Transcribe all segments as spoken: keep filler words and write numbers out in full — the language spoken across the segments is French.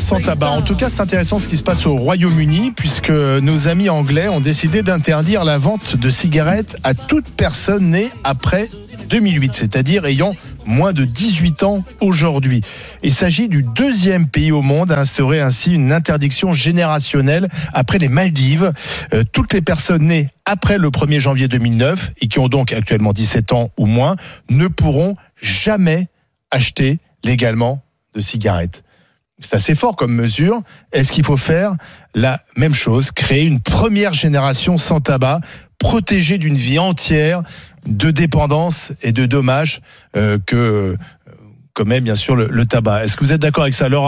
sans tabac. En tout cas, c'est intéressant ce qui se passe au Royaume-Uni, puisque nos amis anglais ont décidé d'interdire la vente de cigarettes à toute personne née après deux mille huit, c'est-à-dire ayant moins de dix-huit ans aujourd'hui. Il s'agit du deuxième pays au monde à instaurer ainsi une interdiction générationnelle après les Maldives. Euh, toutes les personnes nées après le premier janvier deux mille neuf et qui ont donc actuellement dix-sept ans ou moins ne pourront jamais acheter légalement de cigarettes. C'est assez fort comme mesure. Est-ce qu'il faut faire la même chose, créer une première génération sans tabac, protégée d'une vie entière de dépendance et de dommages euh, que euh, commet bien sûr le, le tabac. Est-ce que vous êtes d'accord avec ça, Laura ?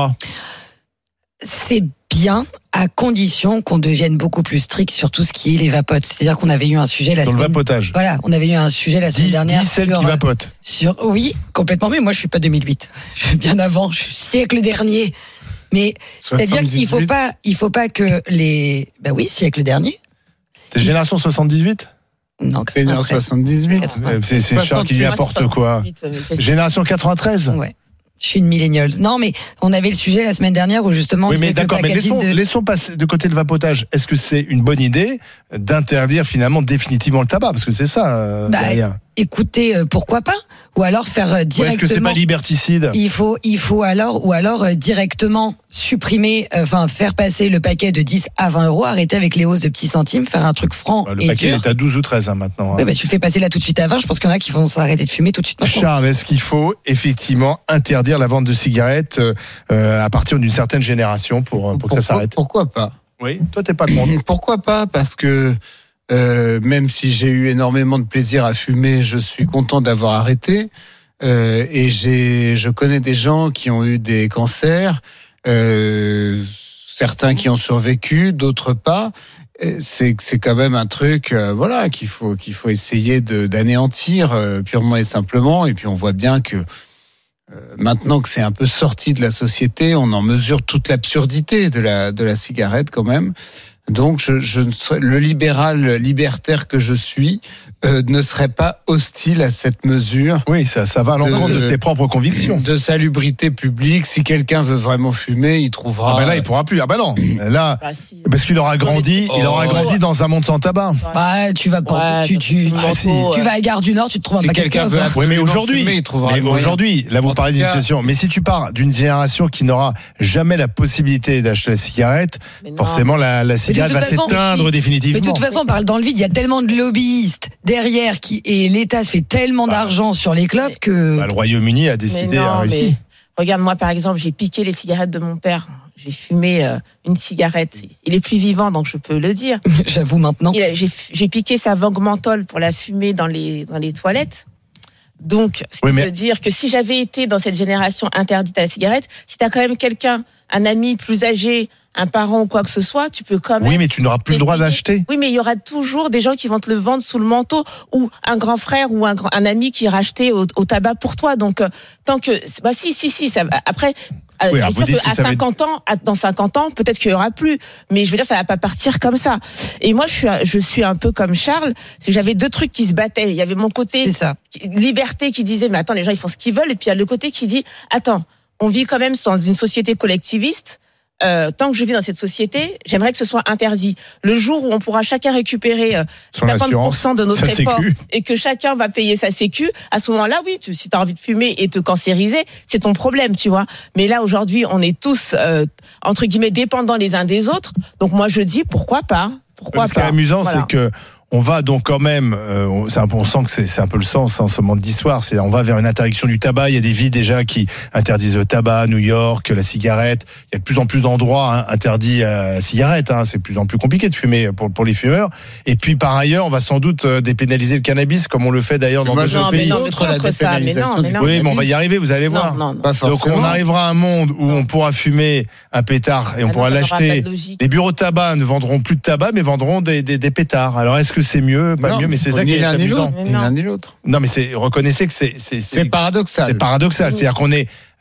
C'est bien, à condition qu'on devienne beaucoup plus strict sur tout ce qui est les vapotes. C'est-à-dire qu'on avait eu un sujet la Dans semaine... le vapotage. Voilà, on avait eu un sujet la semaine dis, dernière dis celle sur... qui vapote. Sur... Oui, complètement, mais moi je suis pas deux mille huit. Je suis bien avant, je suis siècle dernier. Mais c'est-à-dire qu'il faut pas, il faut pas que les... Ben oui, siècle dernier. T'es génération soixante-dix-huit ? Non, soixante-dix-huit. C'est, c'est Charles qui dit n'importe quoi. Génération quatre-vingt-treize ? Ouais. Je suis une millennials. Non, mais on avait le sujet la semaine dernière où justement... Oui, mais d'accord, mais laissons, de... laissons passer de côté le vapotage. Est-ce que c'est une bonne idée d'interdire finalement définitivement le tabac ? Parce que c'est ça euh, bah, derrière. Écoutez, euh, pourquoi pas ? Ou alors faire euh, directement... Ou est-ce que c'est pas liberticide ? Il faut, il faut alors, ou alors euh, directement supprimer, enfin euh, faire passer le paquet de dix à vingt euros, arrêter avec les hausses de petits centimes, faire un truc franc bah, le et paquet dur. est à douze ou treize hein, maintenant. Hein. Ouais, bah, tu le fais passer là tout de suite à vingt, je pense qu'il y en a qui vont s'arrêter de fumer tout de suite maintenant. Charles, est-ce qu'il faut effectivement interdire la vente de cigarettes euh, à partir d'une certaine génération pour, pour pourquoi, que ça s'arrête ? Pourquoi pas ? Oui, toi t'es pas contre. Pourquoi pas ? Parce que euh, même si j'ai eu énormément de plaisir à fumer, je suis content d'avoir arrêté. Euh, et j'ai, je connais des gens qui ont eu des cancers, euh, certains qui ont survécu, d'autres pas. C'est, c'est quand même un truc, euh, voilà, qu'il faut, qu'il faut essayer de, d'anéantir euh, purement et simplement. Et puis on voit bien que euh, maintenant que c'est un peu sorti de la société, on en mesure toute l'absurdité de la, de la cigarette quand même. Donc, je, je ne serais, le libéral libertaire que je suis euh, ne serait pas hostile à cette mesure. Oui, ça, ça va à l'encontre de, de tes propres convictions. De salubrité publique. Si quelqu'un veut vraiment fumer, il trouvera. Ah ben là, il pourra plus. Ah ben non. Là, bah si. Parce qu'il aura grandi, oh. il aura grandi dans un monde sans tabac. Bah, tu vas pas. Ouais, tu, tu, tu, ah, si. tu vas à Gare du Nord, tu te trouves si un paquet de quelqu'un veut oui, mais aujourd'hui, fumer, il trouvera mais aujourd'hui, là, vous parlez d'une situation. Mais si tu pars d'une génération qui n'aura jamais la possibilité d'acheter la cigarette, forcément, la, la cigarette va façon, s'éteindre définitivement. Mais de toute façon, on parle dans le vide. Il y a tellement de lobbyistes derrière qui, et l'État se fait tellement bah, d'argent sur les clubs que. Bah, le Royaume-Uni a décidé non, à réussir. Regarde, moi, par exemple, j'ai piqué les cigarettes de mon père. J'ai fumé euh, une cigarette. Il est plus vivant, donc je peux le dire. J'avoue maintenant. Il a, j'ai, j'ai piqué sa Vogue menthol pour la fumer dans les, dans les toilettes. Donc, ce qui oui, mais... veut dire que si j'avais été dans cette génération interdite à la cigarette, si t'as quand même quelqu'un, un ami plus âgé, un parent ou quoi que ce soit, tu peux quand même... Oui, mais tu n'auras plus le droit d'acheter. Oui, mais il y aura toujours des gens qui vont te le vendre sous le manteau, ou un grand frère ou un, grand, un ami qui ira acheter au, au tabac pour toi. Donc, euh, tant que... Bah si, si, si. Ça, après, oui, euh, sûr qu'à cinquante être... ans, à, dans cinquante ans, peut-être qu'il y aura plus. Mais je veux dire, ça va pas partir comme ça. Et moi, je suis, je suis un peu comme Charles. J'avais deux trucs qui se battaient. Il y avait mon côté liberté qui disait, mais attends, les gens, ils font ce qu'ils veulent. Et puis, il y a le côté qui dit, attends, on vit quand même dans une société collectiviste. Euh, tant que je vis dans cette société, j'aimerais que ce soit interdit. Le jour où on pourra chacun récupérer euh, cinquante pour cent de notre effort et que chacun va payer sa sécu, à ce moment-là, oui, tu, si tu as envie de fumer et te cancériser, c'est ton problème, tu vois. Mais là, aujourd'hui, on est tous, euh, entre guillemets, dépendants les uns des autres. Donc moi, je dis, pourquoi pas pourquoi Ce pas. qui est amusant, voilà. c'est que on va donc quand même, euh, c'est un, on sent que c'est, c'est un peu le sens en hein, ce moment d'histoire, c'est on va vers une interdiction du tabac. Il y a des villes déjà qui interdisent le tabac, New York, la cigarette. Il y a de plus en plus d'endroits hein, interdits à la cigarette. Hein, c'est de plus en plus compliqué de fumer pour, pour les fumeurs. Et puis par ailleurs, on va sans doute euh, dépénaliser le cannabis, comme on le fait d'ailleurs dans d'autres pays. Non, mais contre ça, mais non, mais non, oui, mais on va y arriver, vous allez voir. Non, non, non. Donc on arrivera à un monde où on pourra fumer un pétard et on ah pourra non, l'acheter. Les bureaux de tabac ne vendront plus de tabac, mais vendront des, des, des pétards. Alors est-ce que c'est mieux, pas non, mieux, mais c'est ça qui est amusant. Ni l'un ni l'autre. Non, mais c'est reconnaissez que c'est c'est c'est, c'est paradoxal. C'est paradoxal, c'est-à-dire qu'on est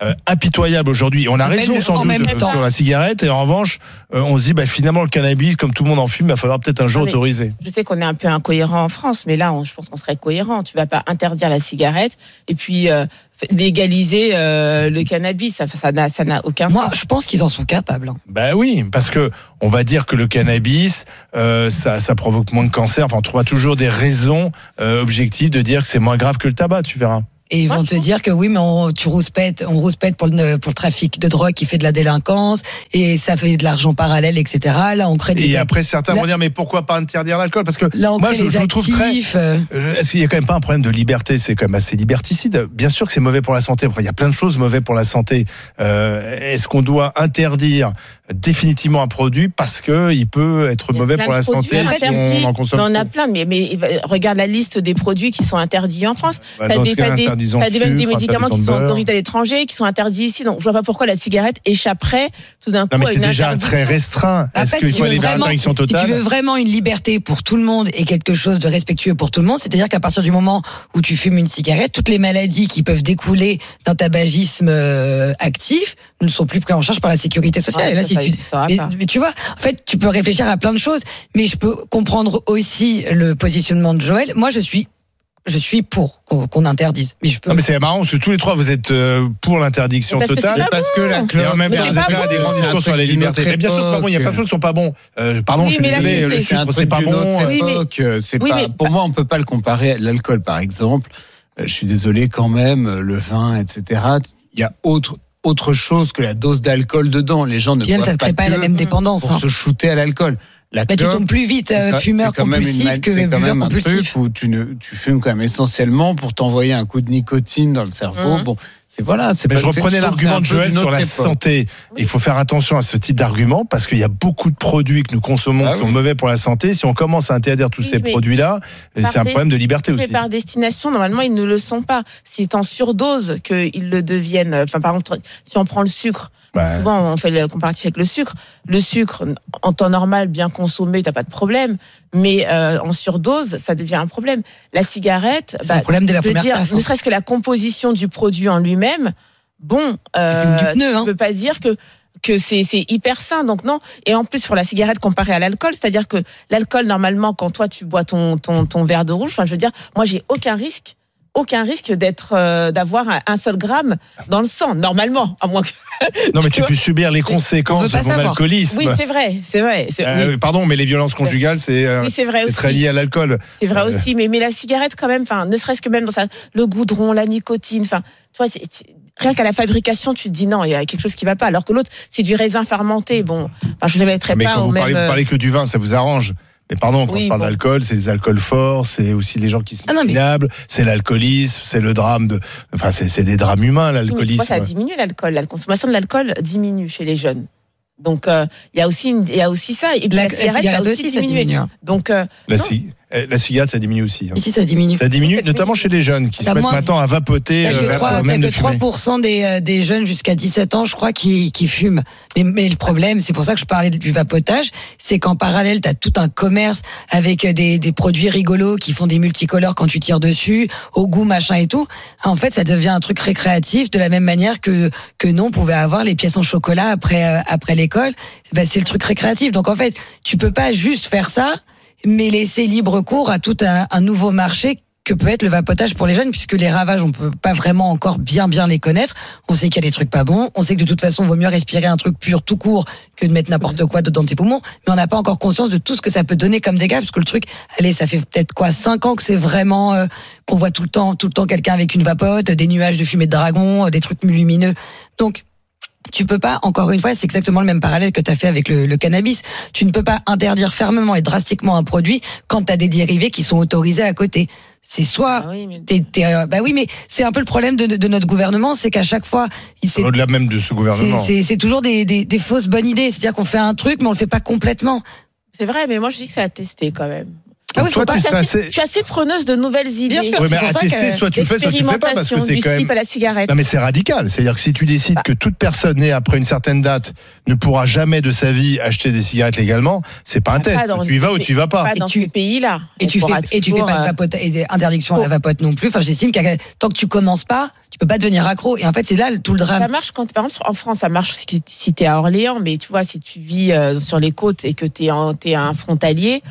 euh, impitoyable aujourd'hui. On a raison sans doute même temps. sur la cigarette, et en revanche, euh, on se dit bah, finalement le cannabis, comme tout le monde en fume, il va falloir peut-être un jour mais, autoriser. Je sais qu'on est un peu incohérent en France, mais là, on, je pense qu'on serait cohérent. Tu vas pas interdire la cigarette et puis euh, légaliser euh, le cannabis, ça, ça n'a, ça n'a aucun Moi, sens. je pense qu'ils en sont capables. Hein. Ben oui, parce que on va dire que le cannabis, euh, ça, ça provoque moins de cancer. Enfin, on trouvera toujours des raisons euh, objectives de dire que c'est moins grave que le tabac, tu verras. Et ils Moi, vont je te pense... dire que oui, mais on, tu rouspètes, on rouspète pour le, pour le trafic de drogue qui fait de la délinquance et ça fait de l'argent parallèle, et cetera. Là, on crée des. Et après, certains là, vont dire, mais pourquoi pas interdire l'alcool? Parce que là, on moi, je, les je actifs, trouve très. Est-ce qu'il y a quand même pas un problème de liberté? C'est quand même assez liberticide. Bien sûr que c'est mauvais pour la santé. Après, il y a plein de choses mauvaises pour la santé. Euh, est-ce qu'on doit interdire définitivement un produit parce que il peut être mauvais pour la santé si on en consomme? On en a plein, mais, mais regarde la liste des produits qui sont interdits en France. Bah, t'as des, t'as des, t'as des, des médicaments qui sont autorisés à l'étranger, qui sont interdits ici. Donc, je vois pas pourquoi la cigarette échapperait tout d'un coup. Non, mais à c'est une déjà très restreint. Est-ce qu'il faut aller vers l'interdiction totale? Si tu veux vraiment une liberté pour tout le monde et quelque chose de respectueux pour tout le monde, c'est-à-dire qu'à partir du moment où tu fumes une cigarette, toutes les maladies qui peuvent découler d'un tabagisme euh, actif ne sont plus prises en charge par la sécurité sociale. Ouais, et là, si tu, mais, mais tu vois, en fait, tu peux réfléchir à plein de choses, mais je peux comprendre aussi le positionnement de Joël. Moi, je suis Je suis pour qu'on, qu'on interdise, mais je peux. Non, mais c'est marrant parce que tous les trois vous êtes pour l'interdiction parce totale, que parce que la clope, même vous êtes là à des grands discours sur les libertés. Mais bien sûr, c'est pas bon. Il y a plein de choses qui sont pas bons. Euh, pardon, oui, je suis désolé. Le sucre, c'est pas bon. Oui, mais... c'est oui, pas. Mais... Pour moi, on peut pas le comparer à l'alcool, par exemple. Je suis désolé quand même. Le vin, et cetera. Il y a autre. Autre chose que la dose d'alcool dedans. Les gens ne boivent pas, ça crée pas pas la même dépendance pour hein. se shooter à l'alcool. La bah, clope, tu tombes plus vite euh, fumeur compulsif une, que buveur compulsif. C'est quand même un truc où tu, ne, tu fumes quand même essentiellement pour t'envoyer un coup de nicotine dans le cerveau. Mmh. Bon, c'est voilà. C'est Mais pas, je reprenais chose, l'argument de Joël sur la époque. santé. Il faut faire attention à ce type d'argument parce qu'il y a beaucoup de produits que nous consommons ah, qui oui. sont mauvais pour la santé. Si on commence à interdire tous oui, ces produits-là, c'est un problème de liberté aussi. Mais par destination, normalement, ils ne le sont pas. C'est en surdose qu'ils le deviennent. Enfin, par exemple, si on prend le sucre. Bah. Souvent, on fait le comparatif avec le sucre. Le sucre, en temps normal, bien consommé, t'as pas de problème. Mais euh, en surdose, ça devient un problème. La cigarette, c'est bah, un problème dès la première dire, taf, ne serait-ce que la composition du produit en lui-même, bon, euh, du pneu, hein. tu peux pas dire que que c'est c'est hyper sain. Donc non. Et en plus, sur la cigarette comparée à l'alcool, c'est-à-dire que l'alcool, normalement, quand toi tu bois ton ton ton verre de rouge, enfin, je veux dire, moi, j'ai aucun risque. aucun risque d'être euh, d'avoir un seul gramme dans le sang normalement, à moins que non mais tu, tu peux subir les conséquences de ton alcoolisme. Oui, c'est vrai, c'est vrai. C'est, euh, oui. Pardon, mais les violences conjugales, c'est, euh, oui, c'est, vrai c'est aussi. très lié à l'alcool. C'est vrai euh... aussi, mais mais la cigarette quand même, enfin, ne serait-ce que même dans ça, le goudron, la nicotine, enfin, tu vois, c'est, c'est, rien qu'à la fabrication, tu te dis non, il y a quelque chose qui va pas. Alors que l'autre, c'est du raisin fermenté. Bon, enfin, je ne le mettrais mais pas quand au vous même. Parlez, vous parlez que du vin, ça vous arrange. Mais pardon, quand oui, on parle bon. d'alcool, c'est les alcools forts, c'est aussi les gens qui se mettent minables, mais... c'est l'alcoolisme, c'est le drame de, enfin, c'est, c'est des drames humains, l'alcoolisme. Oui, ça diminue l'alcool, la consommation de l'alcool diminue chez les jeunes. Donc, il euh, y a aussi, il y a aussi ça. Et la, la, la cigarette, cigarette aussi, aussi, ça diminue. Donc, euh, la, ci- la cigarette, ça diminue aussi. Hein. Ici, ça diminue. Ça diminue, notamment chez les jeunes qui t'as se mettent moins, maintenant à vapoter. Il n'y a que trois pour cent des, des jeunes jusqu'à dix-sept ans, je crois, qui, qui fument. Mais, mais le problème, c'est pour ça que je parlais du vapotage, c'est qu'en parallèle, tu as tout un commerce avec des, des produits rigolos qui font des multicolores quand tu tires dessus, au goût, machin et tout. En fait, ça devient un truc récréatif de la même manière que, que nous, on pouvait avoir les pièces en chocolat après, euh, après l'école. Ben, c'est le truc récréatif. Donc en fait, tu peux pas juste faire ça, mais laisser libre cours à tout un, un nouveau marché que peut être le vapotage pour les jeunes, puisque les ravages, on peut pas vraiment encore bien bien les connaître. On sait qu'il y a des trucs pas bons, on sait que de toute façon, il vaut mieux respirer un truc pur tout court que de mettre n'importe quoi dans tes poumons, mais on n'a pas encore conscience de tout ce que ça peut donner comme dégâts, parce que le truc, allez, ça fait peut-être quoi, cinq ans que c'est vraiment euh, qu'on voit tout le temps, tout le temps quelqu'un avec une vapote, des nuages de fumée de dragon, des trucs lumineux. Donc tu peux pas, encore une fois, c'est exactement le même parallèle que tu as fait avec le, le cannabis. Tu ne peux pas interdire fermement et drastiquement un produit quand tu as des dérivés qui sont autorisés à côté. C'est soit, ah oui, mais... t'es, t'es, euh, bah oui, mais c'est un peu le problème de, de, de notre gouvernement, c'est qu'à chaque fois, c'est, au-delà même de ce gouvernement, c'est, c'est, c'est toujours des, des, des fausses bonnes idées. C'est-à-dire qu'on fait un truc, mais on le fait pas complètement. C'est vrai, mais moi je dis que c'est à tester quand même. Ah oui, toi, pas, tu je, suis assez... assez, je suis assez preneuse de nouvelles idées. Bien sûr, ouais, c'est mais pour à ça tester, que... soit tu fais, soit tu fais pas, parce que c'est du quand même. slip à la cigarette. Non, mais c'est radical. C'est-à-dire que si tu décides bah. que toute personne née après une certaine date ne pourra jamais de sa vie acheter des cigarettes légalement, c'est pas un test. Tu y vas ou tu y vas pas. Pas dans tu... ce pays-là. Et tu fais, et tu fais pas de vapote, et interdiction à la vapote non plus. Enfin, j'estime que tant que tu commences pas, tu peux pas devenir accro. Et en fait, c'est là tout le drame. Ça marche quand, par exemple, en France, ça marche si, si t'es à Orléans, mais tu vois, si tu vis euh, sur les côtes et que t'es, en, t'es un frontalier,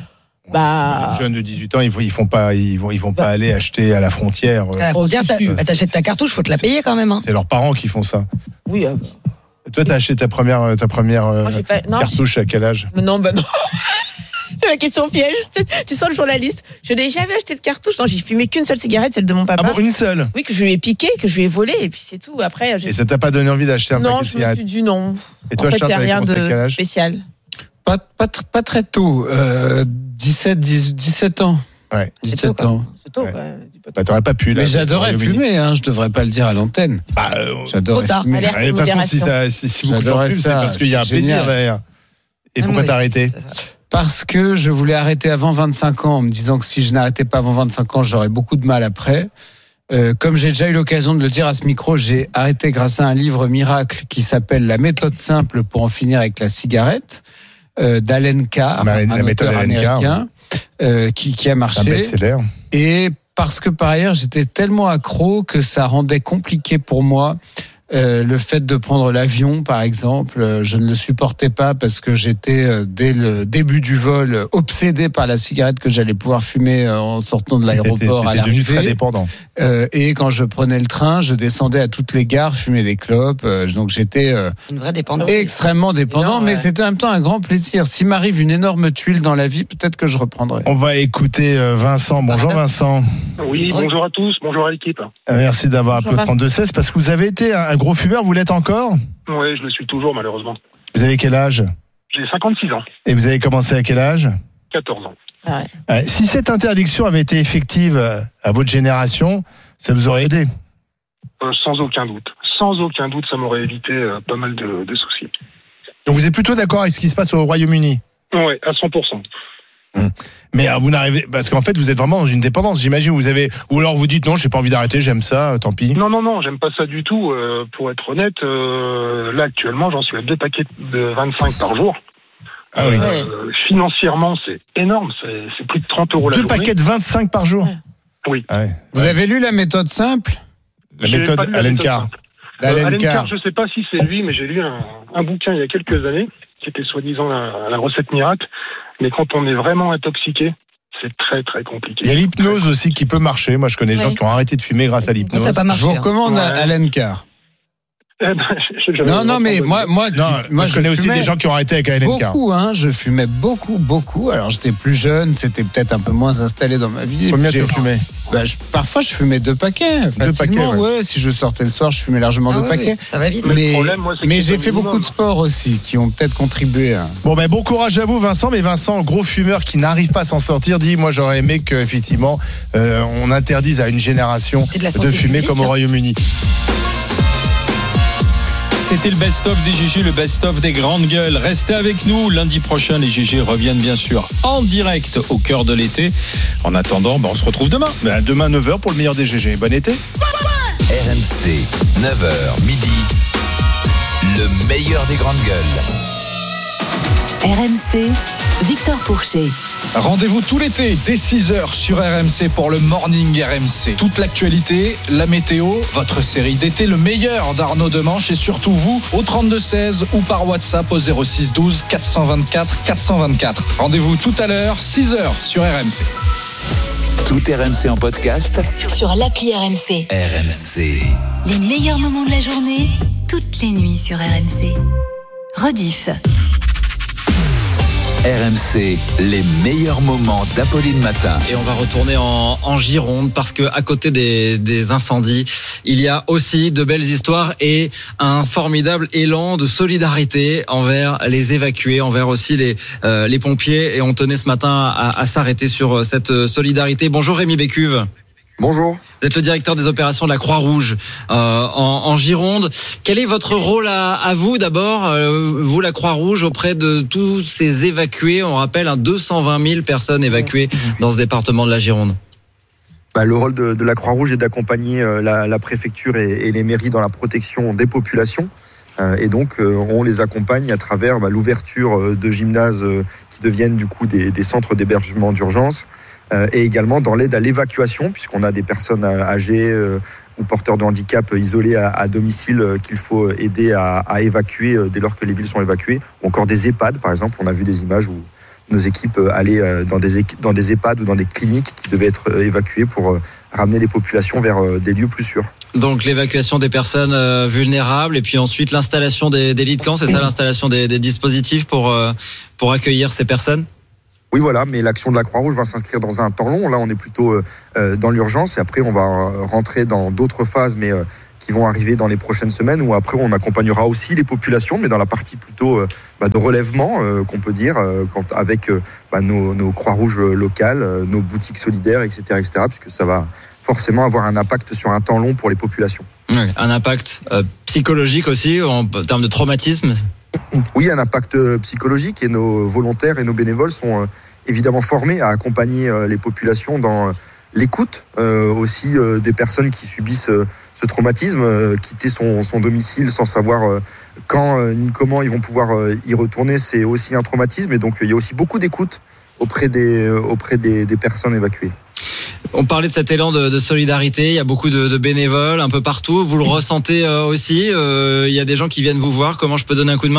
bah. Les jeunes de dix-huit ans, ils, ils font pas, ils vont, ils vont pas aller acheter à la frontière. À la frontière, bah, t'achètes ta cartouche, faut te la payer quand même. Hein. C'est leurs parents qui font ça. Oui. Euh... Toi, t'as acheté ta première, ta première euh, Moi, pas... non, cartouche à quel âge? Non, bah non. C'est la question piège. Tu sens le journaliste. Je n'ai jamais acheté de cartouche. Non, j'ai fumé qu'une seule cigarette, celle de mon papa. Ah bon, une seule? Oui, que je lui ai piqué, que je lui ai volé, et puis c'est tout. Après. J'ai... Et ça t'a pas donné envie d'acheter un non, paquet de cigarettes? Non, je me suis dit non. Et toi, en fait, Charles, il n'y a rien de spécial. Pas, pas, pas très tôt. Euh, dix-sept, dix-sept ans. Ouais. dix-sept tôt, ans. C'est tôt, ouais. ouais. Bah, t'aurais pas pu. Là, mais j'adorais fumer, hein, je devrais pas le dire à l'antenne. Bah, euh, j'adorais tard. fumer. De toute façon, si, ça, si, si beaucoup de gens fument, c'est parce qu'il y a un plaisir génial. derrière. Et pourquoi t'as arrêté? Parce que je voulais arrêter avant vingt-cinq ans, en me disant que si je n'arrêtais pas avant vingt-cinq ans, j'aurais beaucoup de mal après. Euh, comme j'ai déjà eu l'occasion de le dire à ce micro, j'ai arrêté grâce à un livre miracle qui s'appelle La méthode simple pour en finir avec la cigarette, euh, d'Allen Carr, la, un la méthode auteur américain, euh, qui, qui a marché. Un best-seller. Et parce que par ailleurs, j'étais tellement accro que ça rendait compliqué pour moi Euh, le fait de prendre l'avion, par exemple, euh, je ne le supportais pas parce que j'étais, euh, dès le début du vol, euh, obsédé par la cigarette que j'allais pouvoir fumer euh, en sortant de l'aéroport à l'arrivée. Très dépendant. Euh, et quand je prenais le train, je descendais à toutes les gares fumer des clopes. Euh, donc j'étais euh, une vraie dépendance. Extrêmement dépendant, non, mais ouais. C'était en même temps un grand plaisir. S'il m'arrive une énorme tuile dans la vie, peut-être que je reprendrai. On va écouter Vincent. Bonjour Vincent. Oui, bonjour à tous, bonjour à l'équipe. Merci d'avoir appelé au trente-deux seize parce que vous avez été un gros fumeur, vous l'êtes encore? Oui, je le suis toujours malheureusement. Vous avez quel âge? J'ai cinquante-six ans. Et vous avez commencé à quel âge? quatorze ans. Ah ouais. Si cette interdiction avait été effective à votre génération, ça vous aurait aidé? euh, Sans aucun doute. Sans aucun doute, ça m'aurait évité euh, pas mal de, de soucis. Donc vous êtes plutôt d'accord avec ce qui se passe au Royaume-Uni? Oui, à cent pour cent. Hum. Mais alors, vous n'arrivez, parce qu'en fait vous êtes vraiment dans une dépendance, j'imagine. Vous avez, ou alors vous dites non, j'ai pas envie d'arrêter, j'aime ça, tant pis. Non non non, j'aime pas ça du tout. Euh, pour être honnête, euh, là actuellement j'en suis à deux paquets de vingt-cinq par jour. Ah oui. Euh, financièrement c'est énorme, c'est, c'est plus de trente euros la deux journée. Deux paquets de vingt-cinq par jour. Ouais. Oui. Ah ouais. Vous ouais. avez lu la méthode simple? La j'ai méthode Allen Carr. Euh, Allen Carr, je sais pas si c'est lui, mais j'ai lu un, un bouquin il y a quelques années qui était soi-disant la, la recette miracle. Mais quand on est vraiment intoxiqué, c'est très très compliqué. Il y a l'hypnose aussi qui peut marcher. Moi, je connais des oui. gens qui ont arrêté de fumer grâce à l'hypnose. Ça pas marché, je vous recommande ouais. Allen Carr. Eh ben, je, je, non, non, mais moi, moi, non, moi, je, je connais aussi des gens qui ont arrêté avec Allen Carr. Beaucoup, hein, je fumais beaucoup, beaucoup. Alors, j'étais plus jeune, c'était peut-être un peu moins installé dans ma vie. Combien tu fumais? Bah, je, parfois, je fumais deux paquets. Deux paquets, ouais. ouais. Si je sortais le soir, je fumais largement ah, deux oui, paquets. Ça va vite. Mais, mais, problème, moi, mais j'ai fait beaucoup de sport aussi, qui ont peut-être contribué. À... Bon, ben bon courage à vous, Vincent. Mais Vincent, le gros fumeur qui n'arrive pas à s'en sortir, dit moi, j'aurais aimé qu'effectivement, euh, on interdise à une génération de, de fumer publique, comme au Royaume-Uni. C'était le best-of des G G, le best-of des grandes gueules. Restez avec nous. Lundi prochain, les G G reviennent bien sûr en direct au cœur de l'été. En attendant, ben on se retrouve demain. Ben demain, neuf heures pour le meilleur des G G. Bon été. R M C, neuf heures midi. Le meilleur des grandes gueules. R M C, Victor Pourchet. Rendez-vous tout l'été dès six heures sur R M C pour le Morning R M C. Toute l'actualité, la météo, votre série d'été, le meilleur d'Arnaud Demanche et surtout vous au trente-deux seize ou par WhatsApp au zéro six douze quatre cent vingt-quatre quatre cent vingt-quatre. Rendez-vous tout à l'heure, six heures sur R M C. Tout R M C en podcast sur l'appli R M C. R M C. Les meilleurs moments de la journée, toutes les nuits sur R M C. Rediff. R M C, les meilleurs moments d'Apolline Matin. Et on va retourner en, en Gironde parce que à côté des, des incendies, il y a aussi de belles histoires et un formidable élan de solidarité envers les évacués, envers aussi les, euh, les pompiers. Et on tenait ce matin à, à s'arrêter sur cette solidarité. Bonjour Rémi Bécuve. Bonjour. Vous êtes le directeur des opérations de la Croix-Rouge euh, en, en Gironde. Quel est votre rôle à, à vous d'abord, euh, vous la Croix-Rouge, auprès de tous ces évacués? On rappelle hein, deux cent vingt mille personnes évacuées dans ce département de la Gironde. Bah, le rôle de, de la Croix-Rouge est d'accompagner euh, la, la préfecture et, et les mairies dans la protection des populations. Euh, et donc, euh, on les accompagne à travers bah, l'ouverture euh, de gymnases euh, qui deviennent du coup des, des centres d'hébergement d'urgence. Euh, et également dans l'aide à l'évacuation, puisqu'on a des personnes âgées euh, ou porteurs de handicap isolés à, à domicile euh, qu'il faut aider à, à évacuer euh, dès lors que les villes sont évacuées. Ou encore des EHPAD, par exemple. On a vu des images où nos équipes allaient euh, dans, des, dans des EHPAD ou dans des cliniques qui devaient être euh, évacuées pour euh, ramener les populations vers euh, des lieux plus sûrs. Donc l'évacuation des personnes euh, vulnérables et puis ensuite l'installation des, des lits de camp, c'est ça l'installation des, des dispositifs pour, euh, pour accueillir ces personnes ? Oui, voilà, mais l'action de la Croix-Rouge va s'inscrire dans un temps long. Là, on est plutôt euh, dans l'urgence et après, on va rentrer dans d'autres phases, mais euh, qui vont arriver dans les prochaines semaines, où après, on accompagnera aussi les populations, mais dans la partie plutôt euh, bah, de relèvement, euh, qu'on peut dire, euh, quand, avec euh, bah, nos, nos Croix-Rouges locales, euh, nos boutiques solidaires, et cetera, et cetera, puisque ça va forcément avoir un impact sur un temps long pour les populations. Oui, un impact euh, psychologique aussi, en termes de traumatisme. Oui, un impact psychologique, et nos volontaires et nos bénévoles sont euh, évidemment formés à accompagner euh, les populations dans euh, l'écoute euh, aussi euh, des personnes qui subissent euh, ce traumatisme, euh, quitter son, son domicile sans savoir euh, quand euh, ni comment ils vont pouvoir euh, y retourner, c'est aussi un traumatisme, et donc il y a aussi beaucoup d'écoute auprès des, euh, auprès des, des personnes évacuées. On parlait de cet élan de, de solidarité, il y a beaucoup de, de bénévoles un peu partout, vous le ressentez euh, aussi, euh, il y a des gens qui viennent vous voir, comment je peux donner un coup de main ?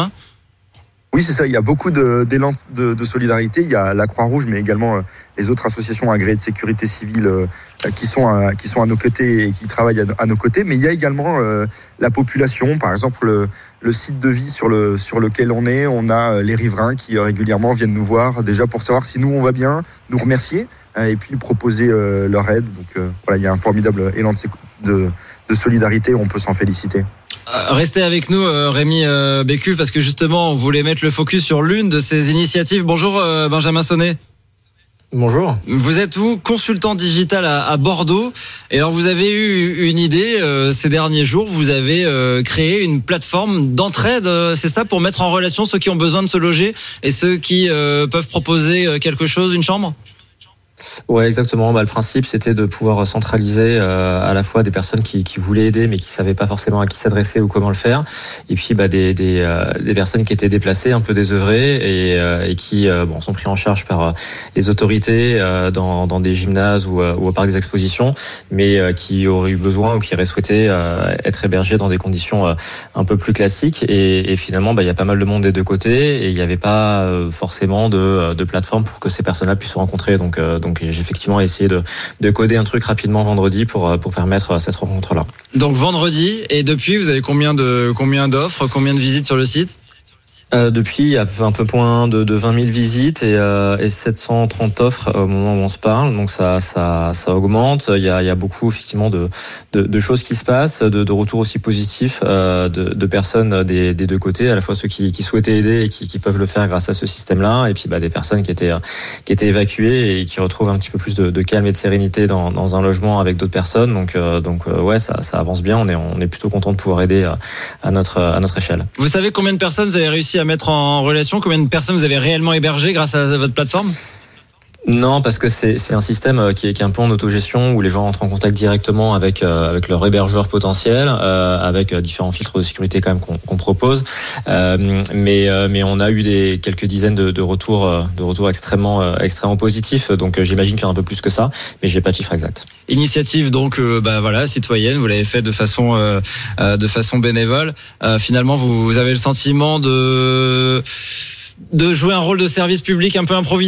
Oui, c'est ça, il y a beaucoup de, d'élan de, de solidarité, il y a la Croix-Rouge, mais également euh, les autres associations agréées de sécurité civile euh, qui, sont à, qui sont à nos côtés et qui travaillent à, à nos côtés, mais il y a également euh, la population, par exemple le, le site de vie sur, le, sur lequel on est, on a les riverains qui euh, régulièrement viennent nous voir, déjà pour savoir si nous on va bien, nous remercier, euh, et puis proposer euh, leur aide. Donc euh, voilà, il y a un formidable élan de, de, de solidarité, on peut s'en féliciter. Restez avec nous, Rémi Bécu, parce que justement, on voulait mettre le focus sur l'une de ces initiatives. Bonjour, Benjamin Sonnet. Bonjour. Vous êtes, vous, consultant digital à, à Bordeaux. Et alors, vous avez eu une idée euh, ces derniers jours. Vous avez euh, créé une plateforme d'entraide, euh, c'est ça, pour mettre en relation ceux qui ont besoin de se loger et ceux qui euh, peuvent proposer quelque chose, une chambre ? Ouais, exactement. Bah, le principe, c'était de pouvoir centraliser euh, à la fois des personnes qui, qui voulaient aider, mais qui savaient pas forcément à qui s'adresser ou comment le faire, et puis bah, des, des, euh, des personnes qui étaient déplacées, un peu désœuvrées, et, euh, et qui euh, bon, sont pris en charge par euh, les autorités euh, dans, dans des gymnases ou, euh, ou au parc des expositions, mais euh, qui auraient eu besoin ou qui auraient souhaité euh, être hébergés dans des conditions euh, un peu plus classiques. Et, et finalement, bah, il y a pas mal de monde des deux côtés, et il n'y avait pas euh, forcément de, de plateforme pour que ces personnes-là puissent se rencontrer. Donc, euh, donc j'ai effectivement essayé de, de coder un truc rapidement vendredi pour, pour permettre cette rencontre-là. Donc vendredi, et depuis, vous avez combien de combien d'offres, combien de visites sur le site ? Euh, depuis, il y a un peu moins de, de vingt mille visites et, euh, et sept cent trente offres au moment où on se parle. Donc ça, ça, ça augmente. Il y a, il y a beaucoup effectivement de, de, de choses qui se passent, de, de retours aussi positifs euh, de, de personnes des, des deux côtés, à la fois ceux qui, qui souhaitaient aider et qui, qui peuvent le faire grâce à ce système-là, et puis bah, des personnes qui étaient, qui étaient évacuées et qui retrouvent un petit peu plus de, de calme et de sérénité dans, dans un logement avec d'autres personnes. Donc, euh, donc euh, ouais, ça, ça avance bien. On est, on est plutôt content de pouvoir aider à, à notre, à notre échelle. Vous savez combien de personnes vous avez réussi à à mettre en relation, combien de personnes vous avez réellement hébergées grâce à votre plateforme ? Non, parce que c'est c'est un système qui est, qui est un peu en autogestion, où les gens rentrent en contact directement avec euh, avec leur hébergeur potentiel, euh, avec différents filtres de sécurité quand même qu'on, qu'on propose. Euh, mais euh, mais on a eu des quelques dizaines de, de retours de retours extrêmement euh, extrêmement positifs. Donc euh, j'imagine qu'il y en a un peu plus que ça, mais j'ai pas de chiffre exact. Initiative donc euh, bah voilà citoyenne, vous l'avez fait de façon euh, euh, de façon bénévole. Euh, finalement, vous, vous avez le sentiment de de jouer un rôle de service public un peu improvisé ?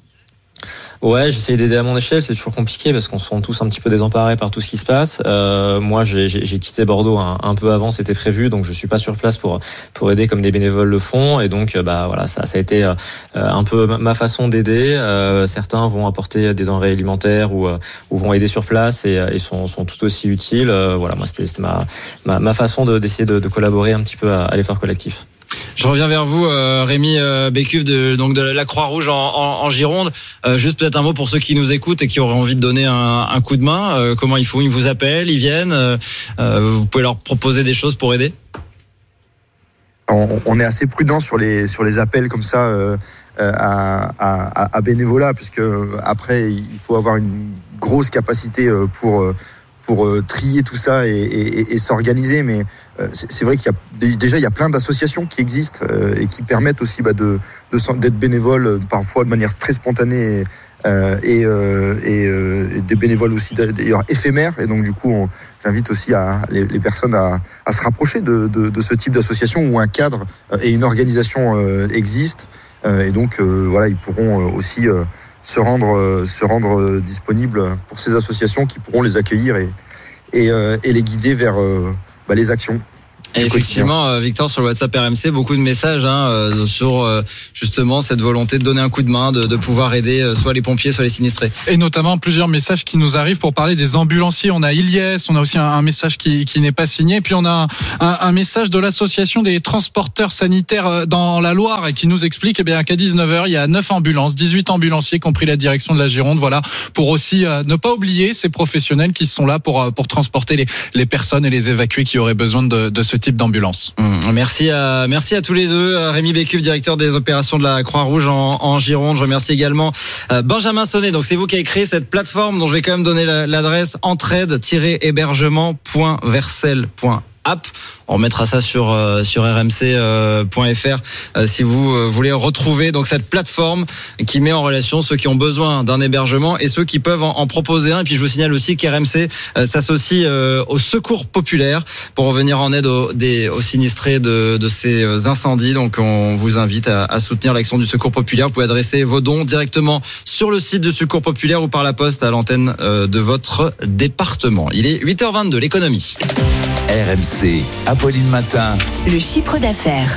Ouais, j'essaie d'aider à mon échelle, c'est toujours compliqué parce qu'on se sent tous un petit peu désemparés par tout ce qui se passe. Euh, moi, j'ai, j'ai, j'ai quitté Bordeaux un, un peu avant, c'était prévu, donc je suis pas sur place pour pour aider comme des bénévoles le font, et donc bah voilà, ça ça a été euh, un peu ma façon d'aider. Euh, certains vont apporter des denrées alimentaires ou ou vont aider sur place et, et sont sont tout aussi utiles. Euh, voilà, moi c'était c'était ma ma, ma façon de d'essayer de, de collaborer un petit peu à, à l'effort collectif. Je reviens vers vous, euh, Rémi euh, Bécuve, de, donc de la Croix-Rouge en, en, en Gironde. Euh, juste peut-être un mot pour ceux qui nous écoutent et qui auraient envie de donner un, un coup de main. Euh, comment ils font ? Ils vous appellent, ils viennent. Euh, vous pouvez leur proposer des choses pour aider ? On, on est assez prudent sur les sur les appels comme ça euh, à, à, à bénévolat, puisque après il faut avoir une grosse capacité pour pour trier tout ça et, et, et s'organiser. Mais c'est vrai qu'il y a déjà il y a plein d'associations qui existent et qui permettent aussi bah, de, de d'être bénévole parfois de manière très spontanée. Euh, et, euh, et, euh, et des bénévoles aussi d'ailleurs éphémères, et donc du coup on, j'invite aussi à, les, les personnes à, à se rapprocher de, de, de ce type d'association où un cadre et une organisation euh, existent, euh, et donc euh, voilà, ils pourront aussi euh, se rendre, euh, se rendre disponibles pour ces associations qui pourront les accueillir et, et, euh, et les guider vers euh, bah, les actions. Et effectivement, euh, Victor, sur le WhatsApp R M C, beaucoup de messages hein, euh, sur euh, justement cette volonté de donner un coup de main, de, de pouvoir aider euh, soit les pompiers, soit les sinistrés. Et notamment plusieurs messages qui nous arrivent pour parler des ambulanciers. On a Iliès, on a aussi un, un message qui, qui n'est pas signé. Et puis on a un, un, un message de l'association des transporteurs sanitaires dans la Loire et qui nous explique eh bien, qu'à dix-neuf heures, il y a neuf ambulances, dix-huit ambulanciers qui ont pris la direction de la Gironde. Voilà, pour aussi euh, ne pas oublier ces professionnels qui sont là pour, pour transporter les, les personnes et les évacuer qui auraient besoin de, de ce type d'ambulance. Mmh, merci à merci à tous les deux. Rémi Bécuve, directeur des opérations de la Croix-Rouge en, en Gironde. Je remercie également euh, Benjamin Sonnet. Donc c'est vous qui avez créé cette plateforme dont je vais quand même donner la, l'adresse entraide tiret hébergement point versel point app. On remettra ça sur euh, sur r m c point f r euh, si vous euh, voulez retrouver donc cette plateforme qui met en relation ceux qui ont besoin d'un hébergement et ceux qui peuvent en, en proposer un. Et puis je vous signale aussi qu'R M C euh, s'associe euh, au Secours Populaire pour revenir en aide aux, des, aux sinistrés de, de ces incendies. Donc on vous invite à, à soutenir l'action du Secours Populaire. Vous pouvez adresser vos dons directement sur le site du Secours Populaire ou par la poste à l'antenne euh, de votre département. Il est huit heures vingt-deux, l'économie. R M C, Apolline Matin. Le chiffre d'affaires.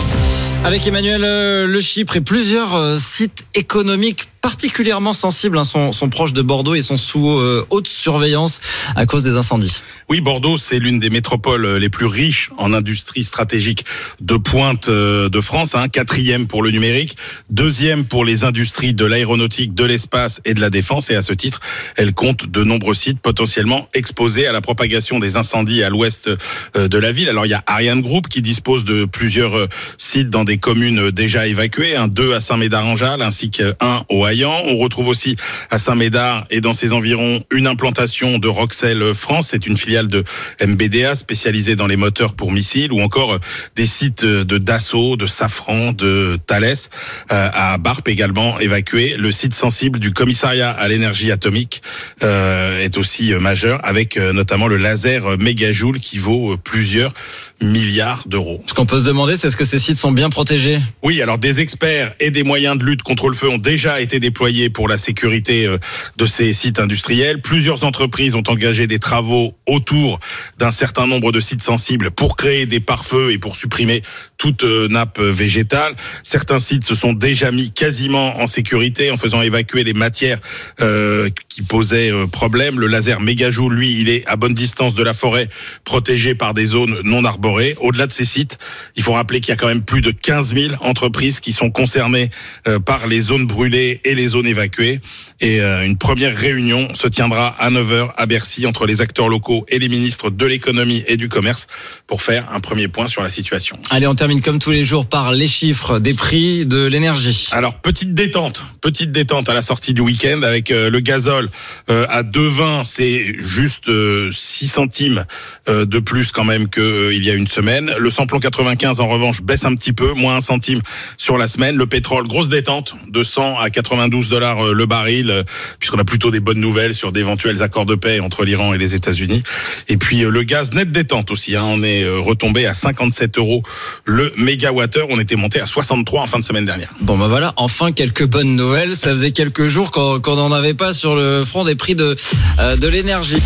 Avec Emmanuel Le Chypre et plusieurs sites économiques particulièrement sensibles hein, sont, sont proches de Bordeaux et sont sous euh, haute surveillance à cause des incendies. Oui, Bordeaux, c'est l'une des métropoles les plus riches en industrie stratégique de pointe de France, hein, quatrième pour le numérique, deuxième pour les industries de l'aéronautique, de l'espace et de la défense. Et à ce titre, elle compte de nombreux sites potentiellement exposés à la propagation des incendies à l'ouest de la ville. Alors, il y a Ariane Group qui dispose de plusieurs sites dans des communes déjà évacuées, hein, deux à Saint-Médard-en-Jalles ainsi qu'un au Haillan. On retrouve aussi à Saint-Médard et dans ses environs une implantation de Roxel France. C'est une filiale de M B D A spécialisée dans les moteurs pour missiles, ou encore des sites de Dassault, de Safran, de Thales. Euh, à Barp également évacué. Le site sensible du commissariat à l'énergie atomique euh, est aussi majeur, avec notamment le laser mégajoule qui vaut plusieurs milliards d'euros. Ce qu'on peut se demander, c'est est-ce que ces sites sont bien protégés ? Oui, alors des experts et des moyens de lutte contre le feu ont déjà été déployés pour la sécurité de ces sites industriels. Plusieurs entreprises ont engagé des travaux autour d'un certain nombre de sites sensibles pour créer des pare-feux et pour supprimer toute nappe végétale. Certains sites se sont déjà mis quasiment en sécurité en faisant évacuer les matières euh, qui posaient problème. Le laser mégajoule, lui, il est à bonne distance de la forêt, protégé par des zones non arborées. Au-delà de ces sites, il faut rappeler qu'il y a quand même plus de quinze mille entreprises qui sont concernées euh, par les zones brûlées et les zones évacuées. Et euh, une première réunion se tiendra à neuf heures à Bercy entre les acteurs locaux et les ministres de l'économie et du commerce pour faire un premier point sur la situation. Allez, on termine comme tous les jours par les chiffres des prix de l'énergie. Alors, petite détente, petite détente à la sortie du week-end avec euh, le gazole euh, à deux virgule vingt, c'est juste euh, six centimes euh, de plus quand même qu'il euh, y a une semaine. Le samplon quatre-vingt-quinze en revanche baisse un petit peu, moins un centime sur la semaine. Le pétrole, grosse détente, de cent à quatre-vingt-douze dollars euh, le baril, euh, puisqu'on a plutôt des bonnes nouvelles sur d'éventuels accords de paix entre l'Iran et les États-Unis. Et puis euh, le gaz, net détente aussi, hein, on est euh, retombé à cinquante-sept euros le mégawattheure. On était monté à soixante-trois en fin de semaine dernière. Bon ben voilà, enfin quelques bonnes nouvelles. Ça faisait quelques jours qu'on qu'on n'en avait pas sur le front des prix de euh, de l'énergie.